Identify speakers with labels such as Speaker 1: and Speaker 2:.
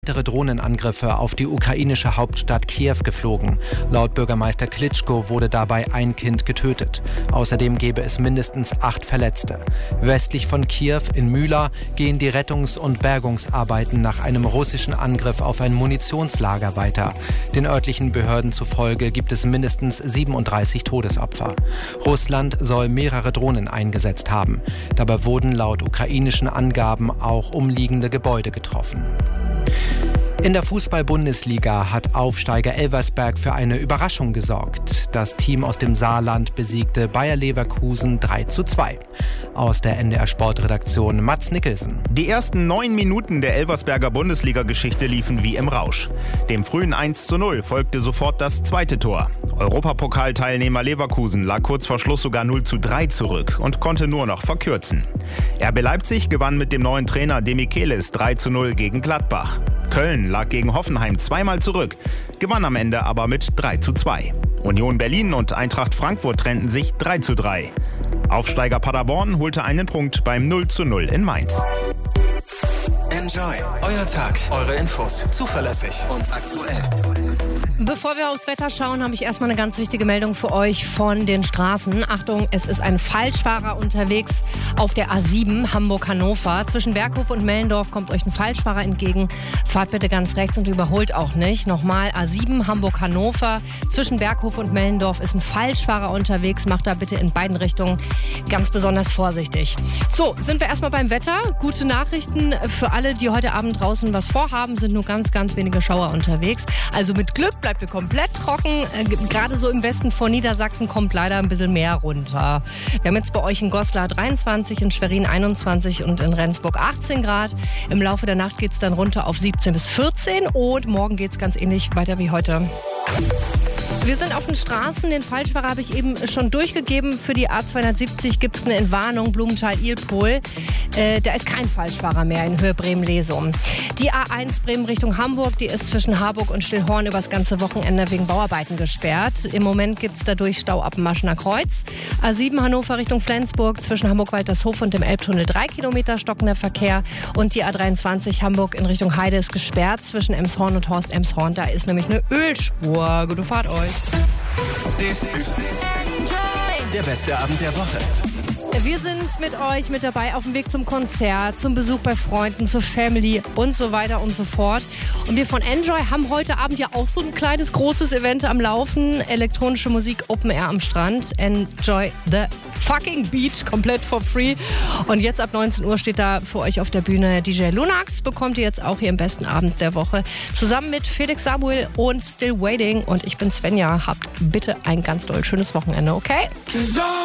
Speaker 1: Weitere Drohnenangriffe auf die ukrainische Hauptstadt Kiew geflogen. Laut Bürgermeister Klitschko wurde dabei ein Kind getötet. Außerdem gäbe es mindestens 8 Verletzte. Westlich von Kiew in Myla gehen die Rettungs- und Bergungsarbeiten nach einem russischen Angriff auf ein Munitionslager weiter. Den örtlichen Behörden zufolge gibt es mindestens 37 Todesopfer. Russland soll mehrere Drohnen eingesetzt haben. Dabei wurden laut ukrainischen Angaben auch umliegende Gebäude getroffen. In der Fußball-Bundesliga hat Aufsteiger Elversberg für eine Überraschung gesorgt. Das Team aus dem Saarland besiegte Bayer Leverkusen 3:2. Aus der NDR-Sportredaktion Mats Nicholson.
Speaker 2: Die ersten 9 Minuten der Elversberger Bundesliga-Geschichte liefen wie im Rausch. Dem frühen 1:0 folgte sofort das zweite Tor. Europapokalteilnehmer Leverkusen lag kurz vor Schluss sogar 0:3 zurück und konnte nur noch verkürzen. RB Leipzig gewann mit dem neuen Trainer Demichelis 3:0 gegen Gladbach. Köln lag gegen Hoffenheim zweimal zurück, gewann am Ende aber mit 3:2. Union Berlin und Eintracht Frankfurt trennten sich 3:3. Aufsteiger Paderborn holte einen Punkt beim 0:0 in Mainz.
Speaker 3: Enjoy, euer Tag, eure Infos, zuverlässig und aktuell.
Speaker 4: Bevor wir aufs Wetter schauen, habe ich erstmal eine ganz wichtige Meldung für euch von den Straßen. Achtung, es ist ein Falschfahrer unterwegs auf der A7 Hamburg-Hannover. Zwischen Berghof und Mellendorf kommt euch ein Falschfahrer entgegen. Fahrt bitte ganz rechts und überholt auch nicht. Nochmal A7 Hamburg-Hannover. Zwischen Berghof und Mellendorf ist ein Falschfahrer unterwegs. Macht da bitte in beiden Richtungen ganz besonders vorsichtig. So, sind wir erstmal beim Wetter. Gute Nachrichten für alle, die heute Abend draußen was vorhaben, sind nur ganz, ganz wenige Schauer unterwegs. Also mit Glück bleibt ihr komplett trocken. Gerade so im Westen von Niedersachsen kommt leider ein bisschen mehr runter. Wir haben jetzt bei euch in Goslar 23, in Schwerin 21 und in Rendsburg 18 Grad. Im Laufe der Nacht geht es dann runter auf 17 bis 14 und morgen geht es ganz ähnlich weiter wie heute. Wir sind auf den Straßen. Den Falschfahrer habe ich eben schon durchgegeben. Für die A270 gibt es eine Entwarnung, Blumenthal-Ilpol. Da ist kein Falschfahrer mehr in Höhe Bremen-Lesum. Die A1 Bremen Richtung Hamburg, die ist zwischen Harburg und Stillhorn übers ganze Wochenende wegen Bauarbeiten gesperrt. Im Moment gibt es dadurch Stau ab dem Maschener Kreuz. A7 Hannover Richtung Flensburg, zwischen Hamburg-Waltershof und dem Elbtunnel 3 Kilometer stockender Verkehr. Und die A23 Hamburg in Richtung Heide ist gesperrt zwischen Emshorn und Horst-Emshorn. Da ist nämlich eine Ölspur. Gute Fahrt euch.
Speaker 3: Dies ist der beste Abend der Woche.
Speaker 4: Wir sind mit euch mit dabei auf dem Weg zum Konzert, zum Besuch bei Freunden, zur Family und so weiter und so fort. Und wir von Enjoy haben heute Abend ja auch so ein kleines, großes Event am Laufen. Elektronische Musik Open Air am Strand. Enjoy the fucking beach, komplett for free. Und jetzt ab 19 Uhr steht da für euch auf der Bühne DJ Lunax. Bekommt ihr jetzt auch hier im besten Abend der Woche. Zusammen mit Felix Samuel und Still Waiting. Und ich bin Svenja. Habt bitte ein ganz doll schönes Wochenende, okay?